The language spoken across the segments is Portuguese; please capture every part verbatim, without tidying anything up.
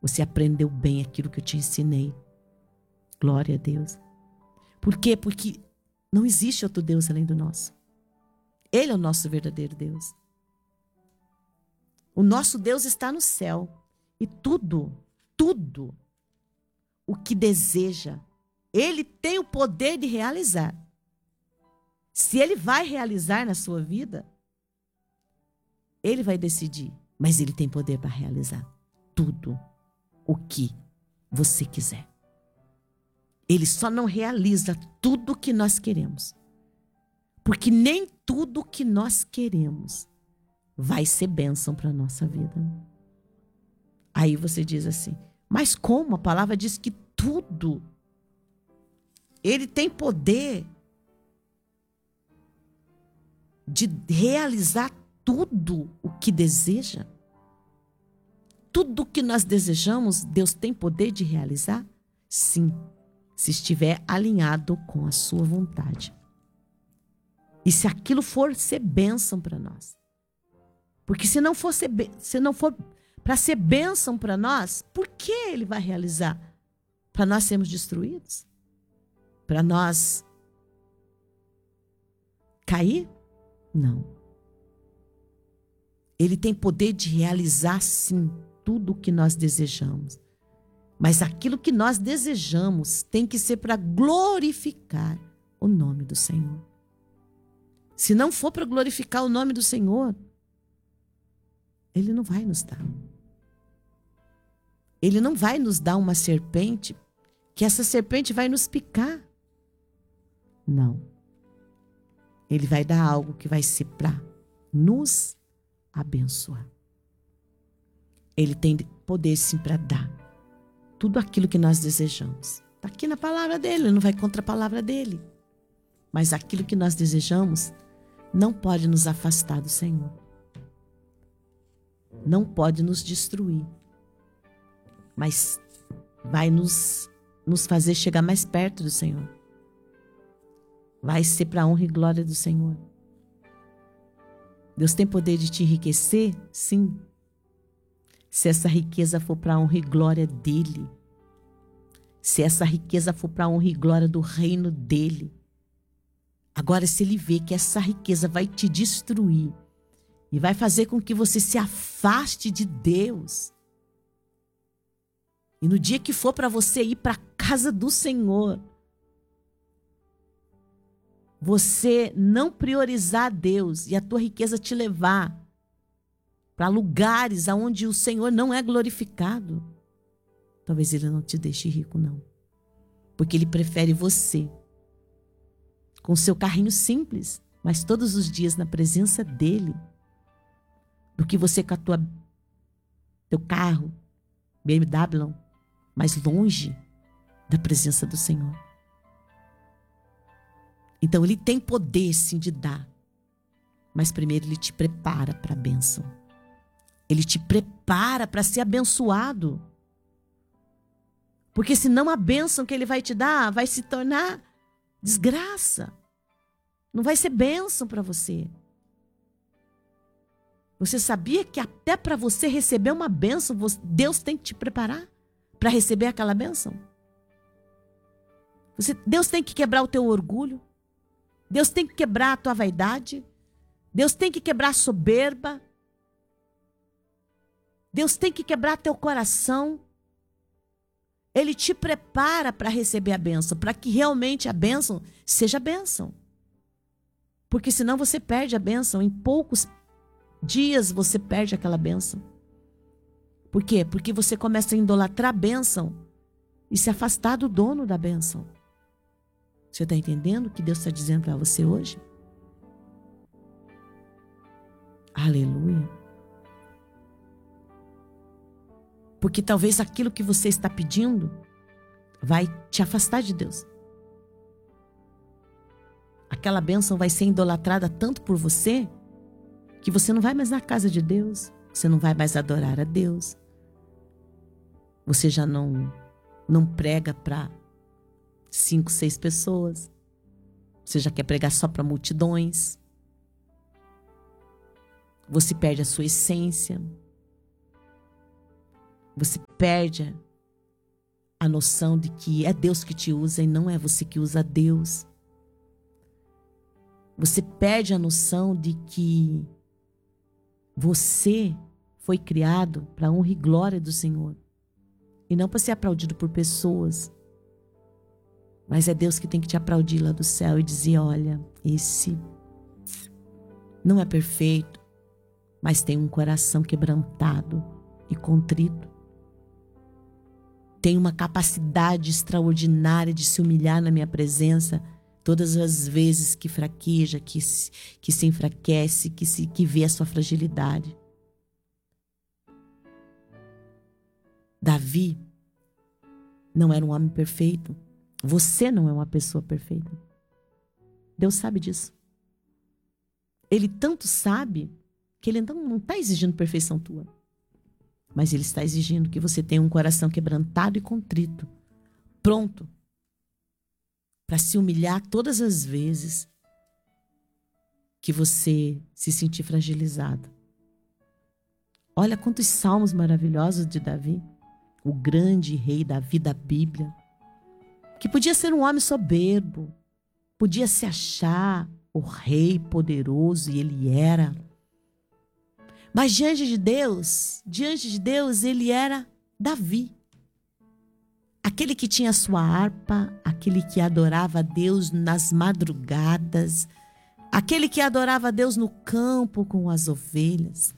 Você aprendeu bem aquilo que eu te ensinei. Glória a Deus. Por quê? Porque não existe outro Deus além do nosso. Ele é o nosso verdadeiro Deus. O nosso Deus está no céu. E tudo, tudo o que deseja, Ele tem o poder de realizar. Se Ele vai realizar na sua vida, Ele vai decidir. Mas Ele tem poder para realizar tudo o que você quiser. Ele só não realiza tudo o que nós queremos. Porque nem tudo o que nós queremos vai ser bênção para a nossa vida. Aí você diz assim, mas como? A palavra diz que tudo. Ele tem poder de realizar tudo o que deseja. Tudo o que nós desejamos, Deus tem poder de realizar? Sim, se estiver alinhado com a sua vontade. E se aquilo for ser bênção para nós. Porque se não for, ser, se não for para ser bênção para nós, por que Ele vai realizar? Para nós sermos destruídos? Para nós cair? Não. Ele tem poder de realizar, sim, tudo o que nós desejamos. Mas aquilo que nós desejamos tem que ser para glorificar o nome do Senhor. Se não for para glorificar o nome do Senhor, Ele não vai nos dar. Ele não vai nos dar uma serpente, que essa serpente vai nos picar. Não. Ele vai dar algo que vai ser para nos abençoar. Ele tem poder sim para dar tudo aquilo que nós desejamos. Está aqui na palavra dele, não vai contra a palavra dele. Mas aquilo que nós desejamos não pode nos afastar do Senhor. Não pode nos destruir. Mas vai nos, nos fazer chegar mais perto do Senhor. Vai ser para a honra e glória do Senhor. Deus tem poder de te enriquecer? Sim. Se essa riqueza for para a honra e glória dEle. Se essa riqueza for para a honra e glória do reino dEle. Agora, se Ele vê que essa riqueza vai te destruir e vai fazer com que você se afaste de Deus, e no dia que for para você ir para a casa do Senhor, você não priorizar Deus e a tua riqueza te levar para lugares onde o Senhor não é glorificado, talvez Ele não te deixe rico, não. Porque Ele prefere você com seu carrinho simples, mas todos os dias na presença dEle, do que você com a tua, teu carro, B M W, mais longe da presença do Senhor. Então Ele tem poder sim de dar, mas primeiro Ele te prepara para a bênção. Ele te prepara para ser abençoado. Porque senão a bênção que Ele vai te dar vai se tornar desgraça. Não vai ser bênção para você. Você sabia que até para você receber uma bênção, Deus tem que te preparar para receber aquela bênção? Você, Deus tem que quebrar o teu orgulho. Deus tem que quebrar a tua vaidade. Deus tem que quebrar a soberba. Deus tem que quebrar teu coração. Ele te prepara para receber a bênção, para que realmente a bênção seja bênção. Porque senão você perde a bênção. Em poucos dias você perde aquela bênção. Por quê? Porque você começa a idolatrar a bênção e se afastar do dono da bênção. Você está entendendo o que Deus está dizendo para você hoje? Aleluia. Porque talvez aquilo que você está pedindo vai te afastar de Deus. Aquela bênção vai ser idolatrada tanto por você que você não vai mais na casa de Deus. Você não vai mais adorar a Deus. Você já não, não prega para cinco, seis pessoas. Você já quer pregar só para multidões. Você perde a sua essência. Você perde a noção de que é Deus que te usa e não é você que usa Deus. Você perde a noção de que você foi criado para a honra e glória do Senhor. E não para ser aplaudido por pessoas. Mas é Deus que tem que te aplaudir lá do céu e dizer, olha, esse não é perfeito, mas tem um coração quebrantado e contrito. Tem uma capacidade extraordinária de se humilhar na minha presença todas as vezes que fraqueja, que se, que se enfraquece, que, se, que vê a sua fragilidade. Davi não era um homem perfeito. Você não é uma pessoa perfeita. Deus sabe disso. Ele tanto sabe que ele não está exigindo perfeição tua. Mas ele está exigindo que você tenha um coração quebrantado e contrito. Pronto para se humilhar todas as vezes que você se sentir fragilizado. Olha quantos salmos maravilhosos de Davi. O grande rei Davi da Bíblia, que podia ser um homem soberbo, podia se achar o rei poderoso, e ele era. Mas diante de Deus, diante de Deus, ele era Davi. Aquele que tinha sua harpa, aquele que adorava a Deus nas madrugadas, aquele que adorava a Deus no campo com as ovelhas.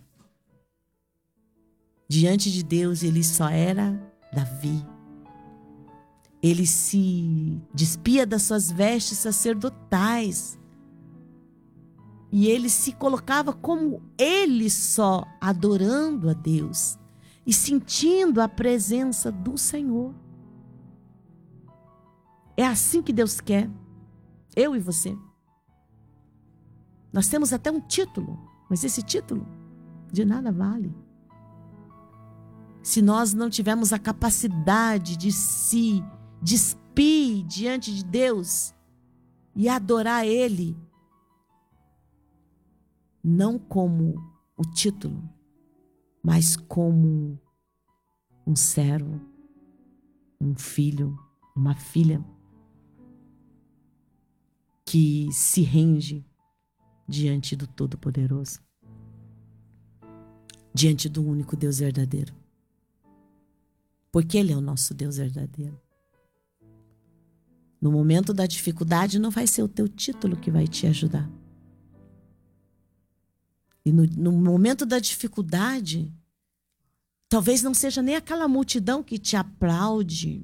Diante de Deus, ele só era Davi. Ele se despia das suas vestes sacerdotais. E ele se colocava como ele só, adorando a Deus e sentindo a presença do Senhor. É assim que Deus quer, eu e você. Nós temos até um título, mas esse título de nada vale se nós não tivermos a capacidade de se despir diante de Deus e adorar Ele, não como o título, mas como um servo, um filho, uma filha que se rende diante do Todo-Poderoso, diante do único Deus verdadeiro. Porque Ele é o nosso Deus verdadeiro. No momento da dificuldade, não vai ser o teu título que vai te ajudar. E no, no momento da dificuldade, talvez não seja nem aquela multidão que te aplaude,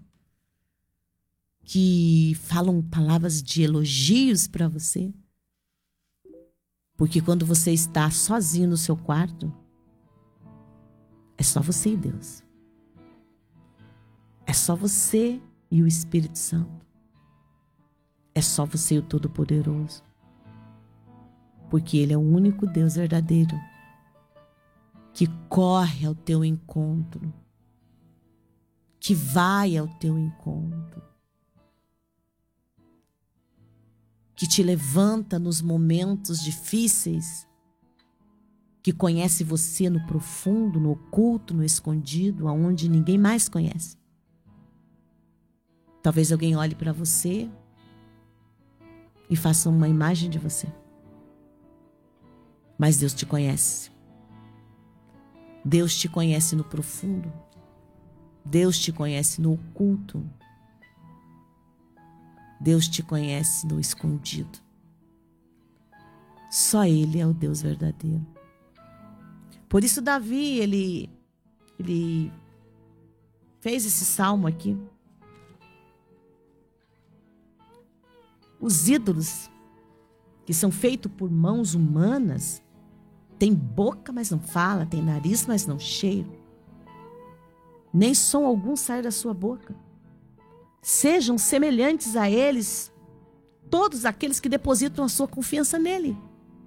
que falam palavras de elogios para você. Porque quando você está sozinho no seu quarto, é só você e Deus. É só você e o Espírito Santo. É só você e o Todo-Poderoso. Porque Ele é o único Deus verdadeiro que corre ao teu encontro, que vai ao teu encontro, que te levanta nos momentos difíceis, que conhece você no profundo, no oculto, no escondido, aonde ninguém mais conhece. Talvez alguém olhe para você e faça uma imagem de você. Mas Deus te conhece. Deus te conhece no profundo. Deus te conhece no oculto. Deus te conhece no escondido. Só Ele é o Deus verdadeiro. Por isso Davi, ele, ele fez esse salmo aqui. Os ídolos que são feitos por mãos humanas têm boca, mas não fala, têm nariz, mas não cheira. Nem som algum sai da sua boca. Sejam semelhantes a eles todos aqueles que depositam a sua confiança nele.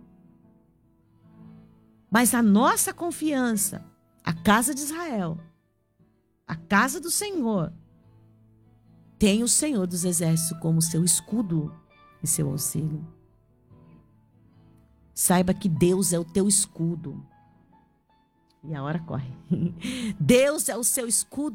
Mas a nossa confiança, a casa de Israel, a casa do Senhor, tem o Senhor dos Exércitos como seu escudo e seu auxílio. Saiba que Deus é o teu escudo. E a hora corre. Deus é o seu escudo